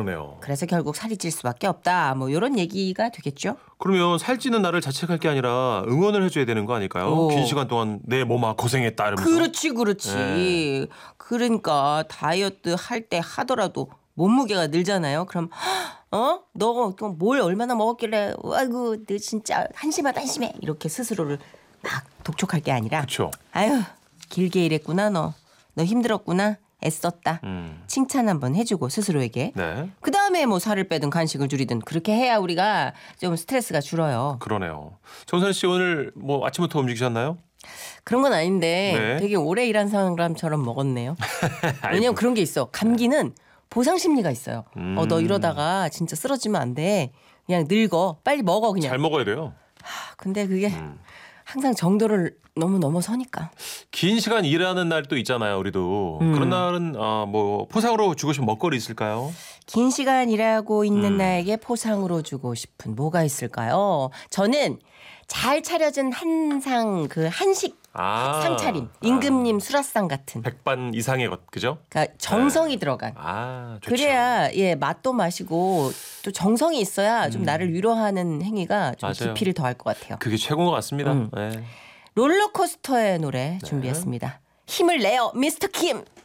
그러네요. 그래서 결국 살이 찔 수밖에 없다. 뭐 이런 얘기가 되겠죠. 그러면 살찌는 나를 자책할 게 아니라 응원을 해줘야 되는 거 아닐까요? 오. 긴 시간 동안 내 몸아 고생했다 이러면서. 그렇지. 네. 그러니까 다이어트 할 때 하더라도 몸무게가 늘잖아요. 그럼 너 또 뭘 얼마나 먹었길래 아이고 너 진짜 한심하다 한심해 이렇게 스스로를 막 독촉할 게 아니라 그렇죠. 아유 길게 일했구나 너 힘들었구나 애썼다 칭찬 한번 해주고 스스로에게 네. 그다음에 뭐 살을 빼든 간식을 줄이든 그렇게 해야 우리가 좀 스트레스가 줄어요. 그러네요. 정선 씨 오늘 뭐 아침부터 움직이셨나요? 그런 건 아닌데 네. 되게 오래 일한 사람처럼 먹었네요. 왜냐면 그런 게 있어. 감기는 보상 심리가 있어요. 너 이러다가 진짜 쓰러지면 안 돼. 그냥 늙어. 빨리 먹어 그냥. 잘 먹어야 돼요. 근데 그게 항상 정도를 너무 넘어서니까. 긴 시간 일하는 날 또 있잖아요, 우리도. 그런 날은 뭐 포상으로 주고 싶은 먹거리 있을까요? 긴 시간 일하고 있는 나에게 포상으로 주고 싶은 뭐가 있을까요? 저는 잘 차려진 한상 한식 상차림 임금님 수라상 같은 백반 이상의 것, 그죠? 그러니까 정성이 들어간 좋죠. 그래야 맛도 마시고 또 정성이 있어야 좀 나를 위로하는 행위가 좀 맞아요. 깊이를 더할 것 같아요. 그게 최고인 것 같습니다. 네. 롤러코스터의 노래 준비했습니다. 힘을 내요 미스터 킴.